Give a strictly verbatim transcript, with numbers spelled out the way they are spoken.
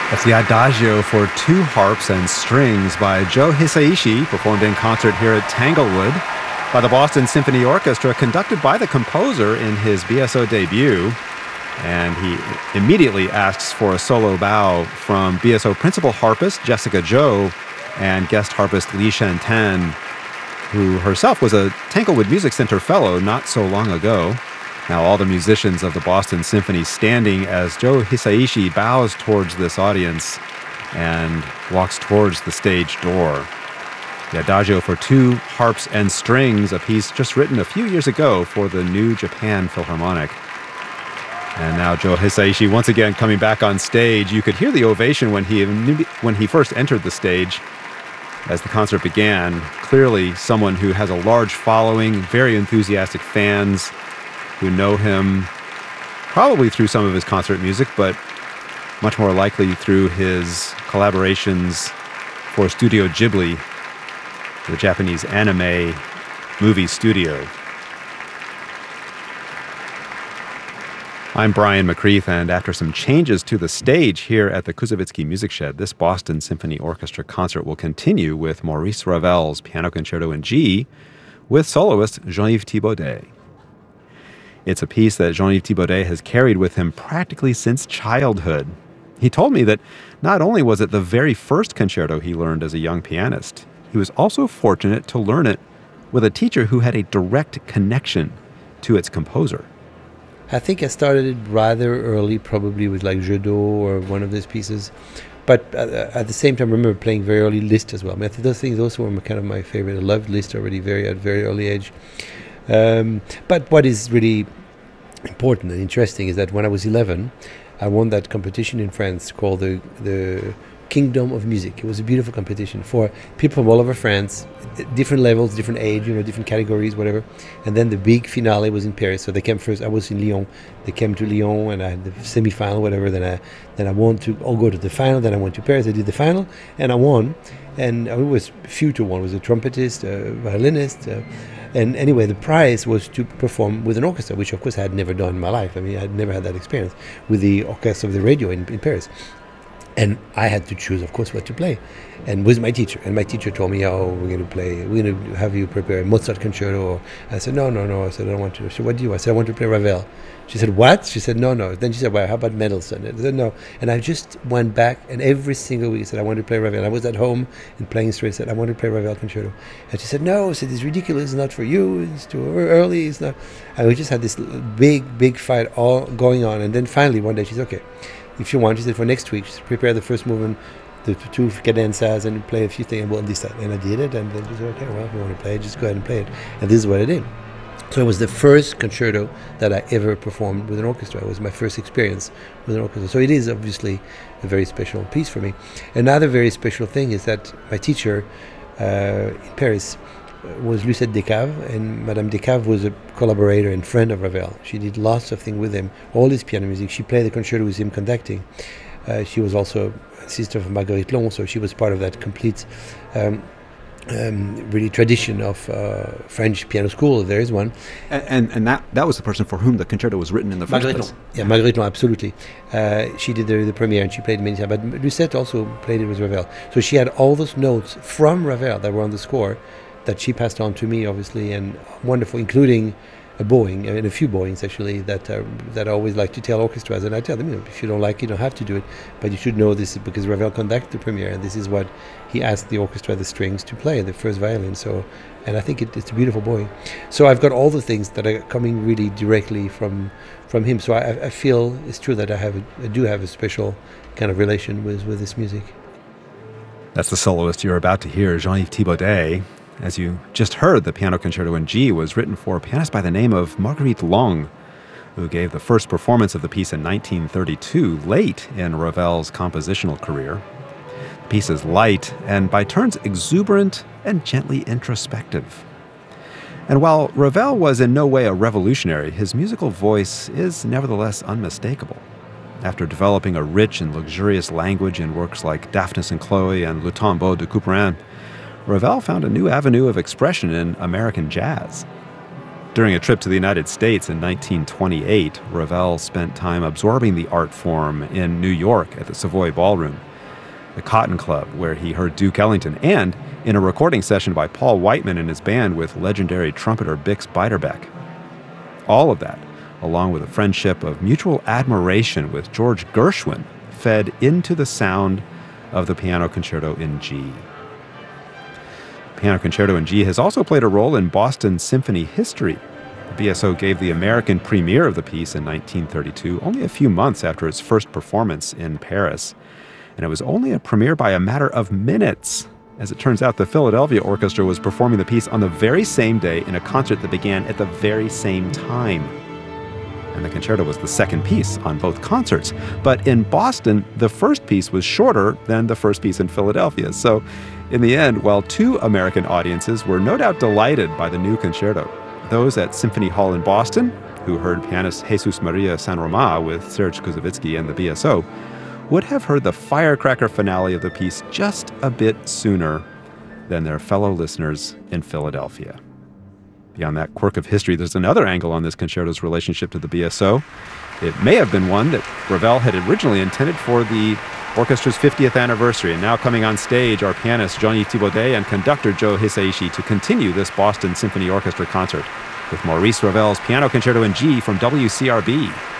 That's the Adagio for two harps and strings by Joe Hisaishi, performed in concert here at Tanglewood by the Boston Symphony Orchestra, conducted by the composer in his B S O debut. And he immediately asks for a solo bow from B S O principal harpist Jessica Zhou and guest harpist Li Shantan, who herself was a Tanglewood Music Center fellow not so long ago. Now all the musicians of the Boston Symphony standing as Joe Hisaishi bows towards this audience and walks towards the stage door. The Adagio for two harps and strings, a piece just written a few years ago for the New Japan Philharmonic. And now Joe Hisaishi once again coming back on stage. You could hear the ovation when he when he first entered the stage as the concert began. Clearly someone who has a large following, very enthusiastic fans who know him probably through some of his concert music, but much more likely through his collaborations for Studio Ghibli, the Japanese anime movie studio. I'm Brian McCreath, and after some changes to the stage here at the Kuzovitsky Music Shed, this Boston Symphony Orchestra concert will continue with Maurice Ravel's Piano Concerto in G with soloist Jean-Yves Thibaudet. It's a piece that Jean-Yves Thibaudet has carried with him practically since childhood. He told me that not only was it the very first concerto he learned as a young pianist, he was also fortunate to learn it with a teacher who had a direct connection to its composer. I think I started it rather early, probably with like Jeux d'Eau or one of those pieces. But uh, at the same time, I remember playing very early Liszt as well. I mean, I think those things also were kind of my favorite. I loved Liszt already very at a very early age. Um, but what is really important and interesting is that when I was eleven, I won that competition in France called the the Kingdom of Music. It was a beautiful competition for people from all over France, different levels, different age, you know, different categories, whatever. And then the big finale was in Paris. So they came first. I was in Lyon. They came to Lyon, and I had the semi-final, whatever. Then I then I won to all go to the final. Then I went to Paris. I did the final, and I won. And it was few to one. It was a trumpetist, a violinist. Uh, and anyway, the prize was to perform with an orchestra, which of course I had never done in my life. I mean, I had never had that experience with the orchestra of the radio in, in Paris. And I had to choose, of course, what to play. And with my teacher. And my teacher told me, oh, we're going to play, we're going to have you prepare a Mozart concerto. Or I said, no, no, no. I said, I don't want to. She said, what do you? I said, I want to play Ravel. She said, what? She said, no, no. Then she said, well, how about Mendelssohn? I said, no. And I just went back, and every single week I said, I want to play Ravel. I was at home and playing straight. I said, I want to play Ravel concerto. And she said, no. I said, it's ridiculous. It's not for you. It's too early. It's not. And we just had this big, big fight all going on. And then finally, one day, she said, okay, if you want, she said, for next week, just prepare the first movement, the two cadenzas, and play a few things, and we'll decide. And I did it, and then she said, okay, well, if you want to play it, just go ahead and play it. And this is what I did. So it was the first concerto that I ever performed with an orchestra. It was my first experience with an orchestra. So it is obviously a very special piece for me. Another very special thing is that my teacher uh, in Paris was Lucette Descaves, and Madame Descaves was a collaborator and friend of Ravel. She did lots of things with him, all his piano music. She played the concerto with him conducting. Uh, she was also a sister of Marguerite Long, so she was part of that complete um, um, really tradition of uh, French piano school. There is one. And and, and that, that was the person for whom the concerto was written in the first Marguerite place. Long. Yeah, Marguerite Long, absolutely. Uh, she did the, the premiere, and she played many times. But Lucette also played it with Ravel. So she had all those notes from Ravel that were on the score that she passed on to me, obviously, and wonderful, including a bowing, and a few bowings, actually, that uh, that I always like to tell orchestras. And I tell them, you know, if you don't like it, you don't have to do it, but you should know this because Ravel conducted the premiere, and this is what he asked the orchestra, the strings, to play, the first violin. So, and I think it, it's a beautiful bowing. So I've got all the things that are coming really directly from from him. So I, I feel it's true that I have a, I do have a special kind of relation with, with this music. That's the soloist you're about to hear, Jean-Yves Thibaudet. As you just heard, the Piano Concerto in G was written for a pianist by the name of Marguerite Long, who gave the first performance of the piece in nineteen thirty-two, late in Ravel's compositional career. The piece is light and by turns exuberant and gently introspective. And while Ravel was in no way a revolutionary, his musical voice is nevertheless unmistakable. After developing a rich and luxurious language in works like Daphnis and Chloe and Le Tombeau de Couperin, Ravel found a new avenue of expression in American jazz. During a trip to the United States in nineteen twenty-eight, Ravel spent time absorbing the art form in New York at the Savoy Ballroom, the Cotton Club, where he heard Duke Ellington, and in a recording session by Paul Whiteman and his band with legendary trumpeter Bix Beiderbecke. All of that, along with a friendship of mutual admiration with George Gershwin, fed into the sound of the Piano Concerto in G. Piano Concerto in G has also played a role in Boston symphony history. The B S O gave the American premiere of the piece in nineteen thirty-two, only a few months after its first performance in Paris. And it was only a premiere by a matter of minutes. As it turns out, the Philadelphia Orchestra was performing the piece on the very same day in a concert that began at the very same time. And the concerto was the second piece on both concerts. But in Boston, the first piece was shorter than the first piece in Philadelphia. So in the end, while two American audiences were no doubt delighted by the new concerto, those at Symphony Hall in Boston, who heard pianist Jesus Maria Sanromá with Serge Koussevitzky and the B S O, would have heard the firecracker finale of the piece just a bit sooner than their fellow listeners in Philadelphia. Beyond that quirk of history, there's another angle on this concerto's relationship to the B S O. It may have been one that Ravel had originally intended for the orchestra's fiftieth anniversary, and now coming on stage are pianist Jean-Yves Thibaudet and conductor Joe Hisaishi to continue this Boston Symphony Orchestra concert with Maurice Ravel's Piano Concerto in G from W C R B.